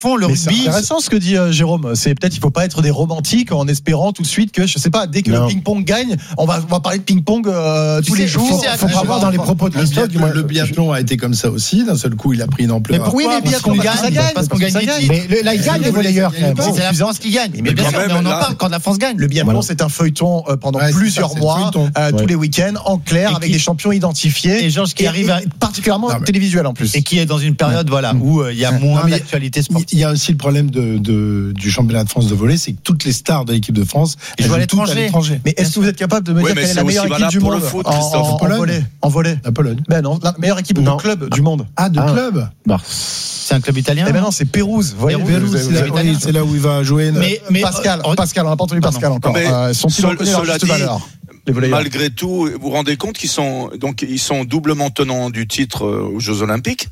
font le Mais rugby. c'est intéressant ce que dit Jérôme. C'est peut-être il faut pas être des romantiques en espérant tout de suite que je sais pas dès que le ping-pong gagne, on va parler de ping-pong tous les jours. Faut pas voir dans les propos de Christophe. Le biathlon a été comme ça aussi. D'un seul coup, il a pris une ampleur. Mais pourquoi le biathlon gagne parce qu'on gagne. Mais là, il gagne les volleyeurs. C'est la France qui gagne. Mais bien sûr, on en parle quand la France gagne. Le biathlon, c'est un feuilleton pendant plusieurs mois, tous les week-ends, en clair, avec des champions identifiés. Et Georges qui arrive particulièrement télévisuel en plus. Et qui est dans une période où il y a moins d'actualité sportive. Il y a aussi le problème du championnat de France de volley, c'est que toutes les stars de l'équipe de France jouent à l'étranger. Mais est-ce que vous êtes capable de me dire quelle est la meilleure équipe du monde en volley? La Pologne. Ben non, la meilleure équipe de club du monde. Ah, de club. C'est un club italien. Eh ben non, c'est Pérouse. C'est là où il va jouer. Mais Pascal, on n'a pas entendu Pascal encore. Sont-ils reconnus leur juste valeur? Malgré tout, vous vous rendez compte qu'ils sont doublement tenants du titre aux Jeux Olympiques.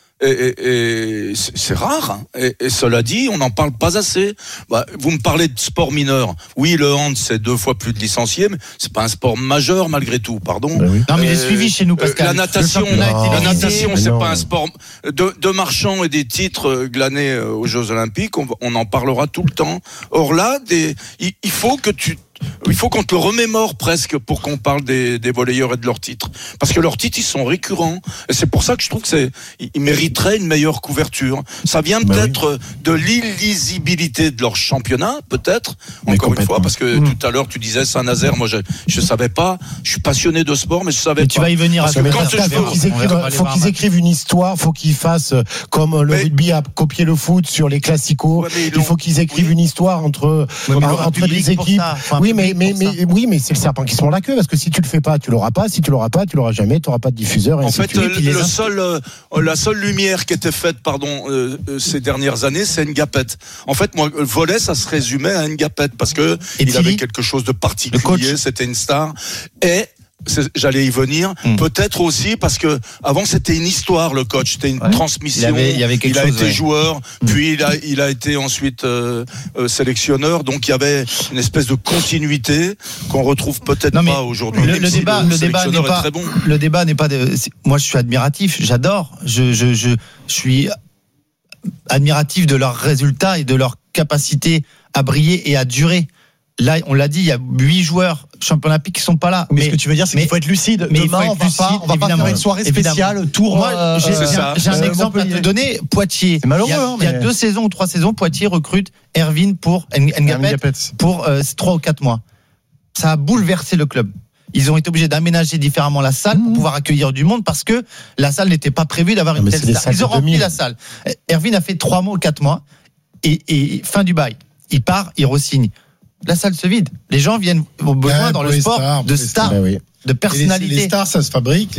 Et c'est rare. Et cela dit, on n'en parle pas assez. Vous me parlez de sport mineur. Oui, le hand, c'est 2 fois plus de licenciés, mais c'est pas un sport majeur malgré tout. Pardon. Oui. Non, mais il est suivi chez nous, Pascal. La natation, c'est pas un sport de marchands et des titres glanés aux Jeux Olympiques. On en parlera tout le temps. Or là, il faut qu'on te le remémore presque pour qu'on parle des volleyeurs et de leurs titres. Parce que leurs titres, ils sont récurrents. Et c'est pour ça que je trouve qu'ils mériteraient une meilleure couverture. Ça vient peut-être de l'illisibilité de leur championnat, peut-être. Encore une fois, parce que tout à l'heure, tu disais Saint-Nazaire. Moi, je savais pas. Je suis passionné de sport, mais je savais pas. Tu vas y venir. Faut qu'ils écrivent une histoire. Faut qu'ils fassent comme le rugby a copié le foot sur les classicos. Il faut qu'ils écrivent une histoire entre les équipes. Oui, mais c'est le serpent qui se mord la queue, parce que si tu le fais pas, tu l'auras pas. Si tu l'auras pas, tu l'auras jamais. Tu n'auras pas de diffuseur. En fait, la seule lumière qui était faite, ces dernières années, c'est Ngapet. En fait, moi, le volley, ça se résumait à Ngapet parce que il avait quelque chose de particulier. C'était une star. Et j'allais y venir. Peut-être aussi parce que avant c'était une histoire, le coach, c'était une transmission. Il a été joueur, puis il a été ensuite sélectionneur. Donc il y avait une espèce de continuité qu'on retrouve peut-être pas aujourd'hui. Le débat n'est pas. Moi, je suis admiratif. J'adore. Je suis admiratif de leurs résultats et de leur capacité à briller et à durer. Là, on l'a dit, il y a 8 joueurs champions olympiques qui sont pas là. Mais ce que tu veux dire, c'est qu'il faut être lucide. Demain, on va pas faire une soirée spéciale tour. Moi, j'ai un exemple à te donner. Poitiers. C'est malheureux. Il y a 2 saisons ou 3 saisons, Poitiers recrute Erwin pour Ngapet pour 3 ou 4 mois. Ça a bouleversé le club. Ils ont été obligés d'aménager différemment la salle pour pouvoir accueillir du monde parce que la salle n'était pas prévue d'avoir une telle salle. Ils ont rempli la salle. Erwin a fait 3 mois ou 4 mois et fin du bail. Il part, il re-signe. La salle se vide. Les gens ont besoin dans le sport de stars, de personnalité. Les stars, ça se fabrique.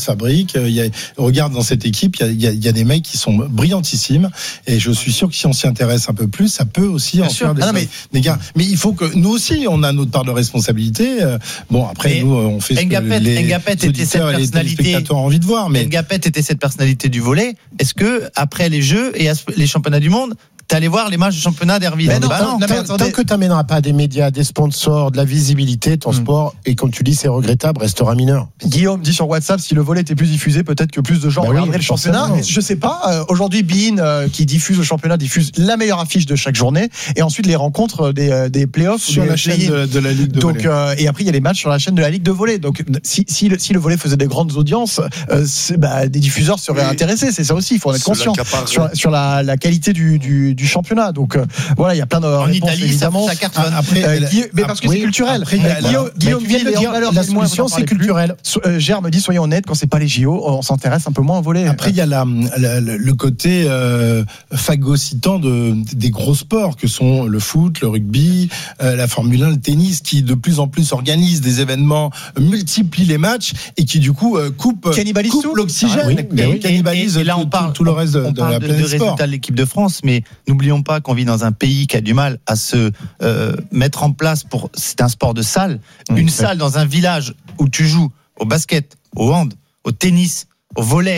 Regarde dans cette équipe, il y a des mecs qui sont brillantissimes. Et je suis sûr que si on s'y intéresse un peu plus, ça peut aussi en faire des gars. Mais il faut que nous aussi, on a notre part de responsabilité. Bon, après, nous, on fait ce que les auditeurs et les téléspectateurs ont envie de voir. Mais Ngapet était cette personnalité du volley. Est-ce que après les Jeux et les championnats du monde, t'allais voir les matchs du championnat d'Erwin? Tant que t'amèneras pas des médias, des sponsors, de la visibilité, ton sport, et comme tu dis, c'est regrettable, restera mineur. Guillaume dit sur WhatsApp, si le volley était plus diffusé, peut-être que plus de gens regarderaient le championnat. Je sais pas. Aujourd'hui, beIN, qui diffuse le championnat, diffuse la meilleure affiche de chaque journée, et ensuite les rencontres des playoffs sur la chaîne de la Ligue de volley. Et après, il y a les matchs sur la chaîne de la Ligue de volley. Donc, si le volley faisait des grandes audiences, des diffuseurs seraient intéressés. C'est ça aussi, il faut en être conscient sur la qualité du championnat. Donc voilà, il y a plein de réponses, Italie, évidemment. Ça cartonne. Mais parce que c'est culturel. Guillaume vient de dire la solution, c'est culturel. Gérard me dit, soyons honnêtes, quand c'est pas les JO, on s'intéresse un peu moins au volley. Après, il y a le côté phagocytant des gros sports que sont le foot, le rugby, la Formule 1, le tennis, qui de plus en plus organisent des événements, multiplient les matchs et qui du coup coupe l'oxygène, cannibalise et là on parle tout le reste de la planète sport. Résultats de l'équipe de France, mais n'oublions pas qu'on vit dans un pays qui a du mal à se mettre en place c'est un sport de salle, une salle dans un village où tu joues au basket, au hand, au tennis, au volley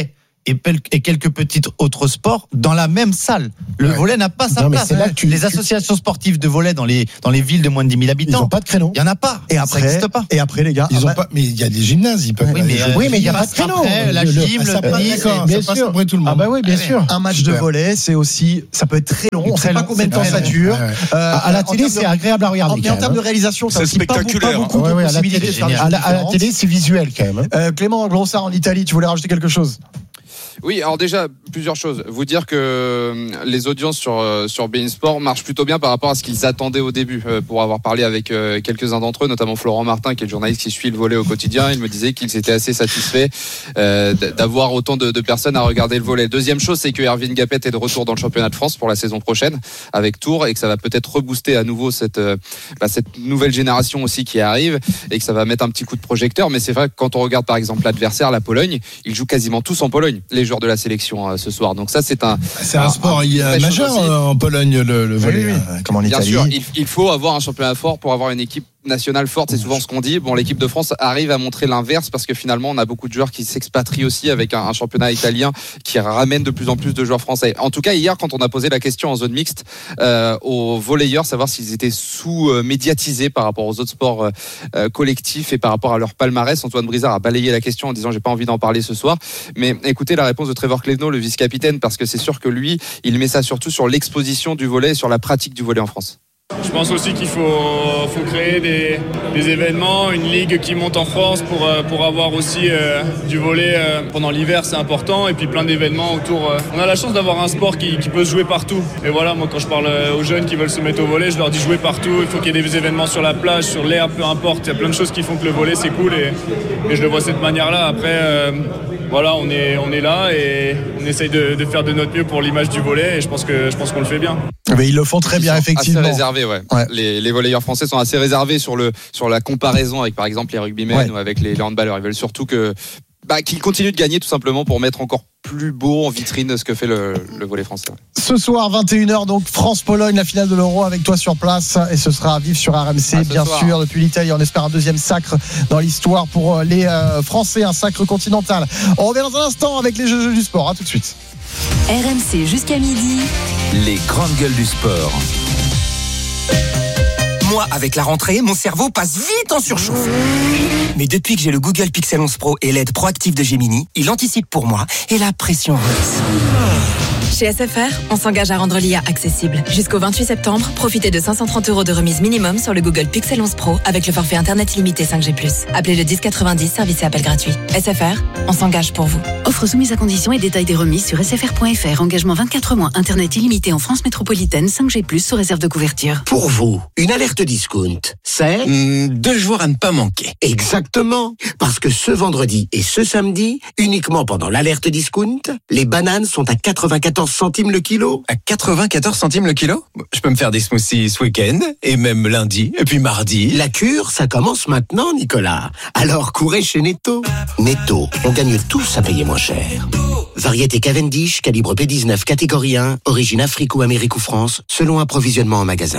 et quelques petits autres sports dans la même salle. Le volley n'a pas sa place. Les associations sportives de volley dans les villes de moins de 10 000 habitants, ils n'ont pas de créneau. Il y en a pas. Ça n'existe pas. Et après, les gars, ils ont pas. Mais il y a des gymnases, ils peuvent. Oui, mais il y a pas de créneau. La gym, le tennis, bien sûr. Après tout le monde. Ah bah oui, bien sûr. Un match de volley, c'est aussi, ça peut être très long. On ne sait pas combien de temps ça dure. À la télé, c'est agréable à regarder. En termes de réalisation, c'est spectaculaire. Pas beaucoup de possibilités de faire des choses. À la télé, c'est visuel quand même. Clément Grossard en Italie, tu voulais rajouter quelque chose? Oui, alors déjà, plusieurs choses. Vous dire que les audiences sur beIN Sport marchent plutôt bien par rapport à ce qu'ils attendaient au début. Pour avoir parlé avec quelques-uns d'entre eux, notamment Florent Martin, qui est le journaliste qui suit le volley au quotidien, il me disait qu'il s'était assez satisfait d'avoir autant de personnes à regarder le volley. Deuxième chose, c'est que Ervin Gapet est de retour dans le championnat de France pour la saison prochaine avec Tours et que ça va peut-être rebooster à nouveau cette nouvelle génération aussi qui arrive et que ça va mettre un petit coup de projecteur. Mais c'est vrai que quand on regarde par exemple l'adversaire, la Pologne, ils jouent quasiment tous en Pologne, les joueurs de la sélection ce soir. Donc ça, c'est un sport majeur en Pologne, le volley. Oui. Comme en Italie. Bien sûr, il faut avoir un championnat fort pour avoir une équipe nationale forte, c'est souvent ce qu'on dit. Bon, l'équipe de France arrive à montrer l'inverse parce que finalement on a beaucoup de joueurs qui s'expatrient aussi avec un championnat italien qui ramène de plus en plus de joueurs français. En tout cas, hier, quand on a posé la question en zone mixte aux volleyeurs, savoir s'ils étaient sous-médiatisés par rapport aux autres sports collectifs et par rapport à leur palmarès, Antoine Brizard a balayé la question en disant j'ai pas envie d'en parler ce soir. Mais écoutez la réponse de Trevor Clévenot, le vice-capitaine, parce que c'est sûr que lui, il met ça surtout sur l'exposition du volley et sur la pratique du volley en France. Je pense aussi qu'il faut créer des événements, une ligue qui monte en France pour avoir aussi du volley pendant l'hiver, c'est important, et puis plein d'événements autour. On a la chance d'avoir un sport qui peut se jouer partout. Et voilà, moi quand je parle aux jeunes qui veulent se mettre au volley, je leur dis jouer partout, il faut qu'il y ait des événements sur la plage, sur l'air, peu importe. Il y a plein de choses qui font que le volley c'est cool et je le vois de cette manière-là. Après, voilà, on est là et on essaye de faire de notre mieux pour l'image du volley et je pense qu'on le fait bien. Mais ils le font très bien, effectivement. Assez réservés, ouais. Les volleyeurs français sont assez réservés sur la comparaison avec, par exemple, les rugbymen ou avec les handballeurs. Ils veulent surtout qu'ils continuent de gagner, tout simplement, pour mettre encore plus beau en vitrine ce que fait le volley français. Ce soir, 21h, donc France-Pologne, la finale de l'Euro avec toi sur place. Et ce sera à vivre sur RMC, bien sûr, depuis l'Italie. On espère un deuxième sacre dans l'histoire pour les Français, un sacre continental. On revient dans un instant avec les jeux du sport. À tout de suite. RMC jusqu'à midi. Les grandes gueules du sport. Moi, avec la rentrée, mon cerveau passe vite en surchauffe. Mais depuis que j'ai le Google Pixel 11 Pro et l'aide proactive de Gemini, il anticipe pour moi et la pression redescend. Chez SFR, on s'engage à rendre l'IA accessible. Jusqu'au 28 septembre, profitez de 530 € de remise minimum sur le Google Pixel 11 Pro avec le forfait Internet illimité 5G+. Appelez le 1090, service et appel gratuit. SFR, on s'engage pour vous. Offre soumise à conditions et détails des remises sur sfr.fr. Engagement 24 mois, Internet illimité en France métropolitaine, 5G+, sous réserve de couverture. Pour vous, une alerte discount, c'est 2 jours à ne pas manquer. Exactement. Parce que ce vendredi et ce samedi, uniquement pendant l'alerte discount, les bananes sont à 94 centimes le kilo. À 94 centimes le kilo ? Je peux me faire des smoothies ce week-end, et même lundi, et puis mardi. La cure, ça commence maintenant, Nicolas. Alors courez chez Netto. Netto, on gagne tous à payer moins cher. Variété Cavendish, calibre P19, catégorie 1, origine Afrique ou Amérique ou France, selon approvisionnement en magasin.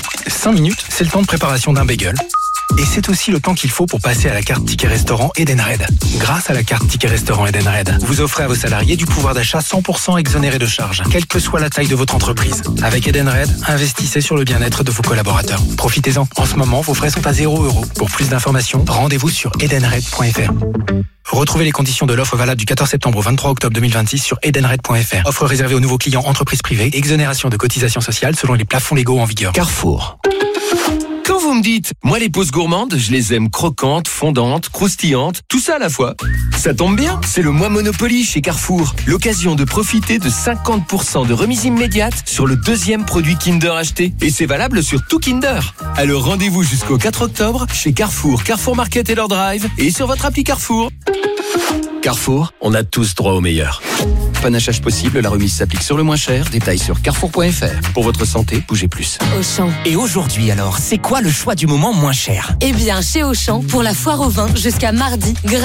5 minutes, c'est le temps de préparation d'un bagel. Et c'est aussi le temps qu'il faut pour passer à la carte Ticket Restaurant Edenred. Grâce à la carte Ticket Restaurant Edenred, vous offrez à vos salariés du pouvoir d'achat 100% exonéré de charges, quelle que soit la taille de votre entreprise. Avec Edenred, investissez sur le bien-être de vos collaborateurs. Profitez-en. En ce moment, vos frais sont à 0 €. Pour plus d'informations, rendez-vous sur edenred.fr. Retrouvez les conditions de l'offre valable du 14 septembre au 23 octobre 2026 sur edenred.fr. Offre réservée aux nouveaux clients entreprises privées, exonération de cotisations sociales selon les plafonds légaux en vigueur. Carrefour. Quand vous me dites, moi les pauses gourmandes, je les aime croquantes, fondantes, croustillantes, tout ça à la fois. Ça tombe bien, c'est le mois Monopoly chez Carrefour. L'occasion de profiter de 50% de remise immédiate sur le 2e produit Kinder acheté. Et c'est valable sur tout Kinder. Alors rendez-vous jusqu'au 4 octobre chez Carrefour, Carrefour Market et leur drive et sur votre appli Carrefour. Carrefour, on a tous droit au meilleur. Panachage possible, la remise s'applique sur le moins cher. Détails sur carrefour.fr. Pour votre santé, bougez plus. Auchan. Et aujourd'hui alors, c'est quoi le choix du moment moins cher ? Eh bien, chez Auchan, pour la foire au vin, jusqu'à mardi,